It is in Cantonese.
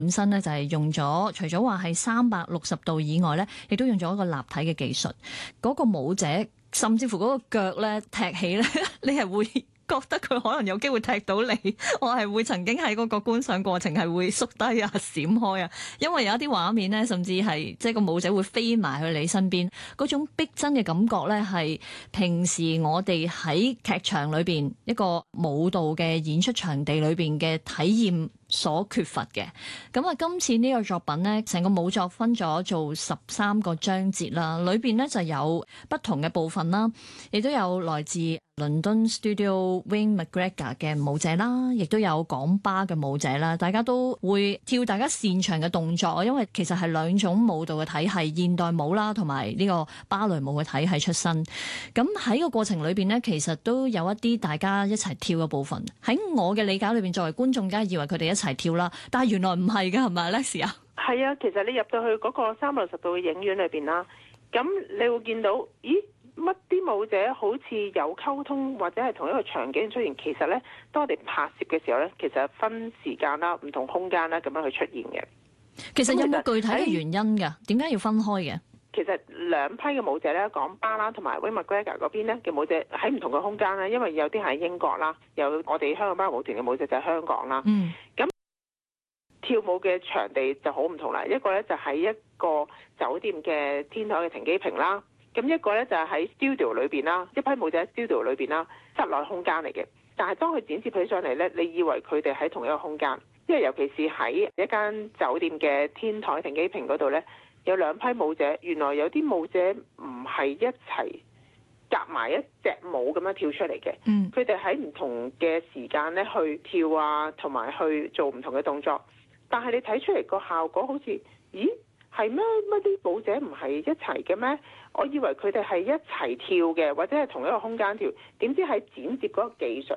本身咧就係用咗，除咗話係360度以外咧，亦都用咗一個立體嘅技術。嗰個舞者甚至乎嗰個腳咧踢起咧，你係會覺得佢可能有機會踢到你。我係會曾經喺嗰個觀賞過程係會縮低啊、閃開啊，因為有一啲畫面咧，甚至係即係個舞者會飛埋去你身邊，嗰種逼真嘅感覺咧，係平時我哋喺劇場裏邊一個舞蹈嘅演出場地裏邊嘅體驗所缺乏嘅。咁啊，今次呢個作品呢，成個舞作分咗做13個章節啦，裏邊呢就有不同嘅部分啦，亦都有來自倫敦 Studio Wayne McGregor 嘅舞者啦，亦都有港巴嘅舞者啦，大家都會跳大家擅長嘅動作，因為其實係兩種舞蹈嘅體系，現代舞啦同埋呢個芭蕾舞嘅體系出身。咁喺個過程裏邊呢，其實都有一啲大家一齊跳嘅部分。喺我嘅理解裏邊，作為觀眾，梗係以為佢哋一齊跳啦，但係原來唔係㗎，係咪 Alex 啊？ 係啊，其實你入到去嗰個360度嘅影院裏邊啦，咁你會見到，咦？乜啲舞者好似有溝通或者係同一個場景出現，其實呢，當我哋拍攝嘅時候呢，其實分時間啦、唔同空間啦咁樣去出現嘅。 其實有冇具體嘅原因㗎？點解要分開嘅？ 其實兩批嘅舞者咧，港巴啦同埋 Wayne McGregor 嗰邊咧嘅舞者喺唔同嘅空間咧，因為有啲係英國啦，有我哋香港芭蕾舞團嘅舞者就喺香港啦。咁跳舞嘅場地就好唔同啦，一個咧就喺一個酒店嘅天台嘅停機坪啦。咁一個咧就係喺 studio 裏邊啦，一批舞者喺 studio 裏邊啦，室內空間嚟嘅。但係當佢剪接起上嚟咧，你以為佢哋喺同一個空間，因為尤其是喺一間酒店嘅天台停機坪嗰度咧，有兩批舞者，原來有啲舞者唔係一齊夾埋一隻舞咁樣跳出嚟嘅。佢哋喺唔同嘅時間咧去跳啊，同埋去做唔同嘅動作。但係你睇出嚟個效果好似，咦？係咩？乜啲舞者唔係一齊嘅咩？我以為佢哋係一齊跳嘅，或者係同一個空間跳。點知喺剪接嗰個技術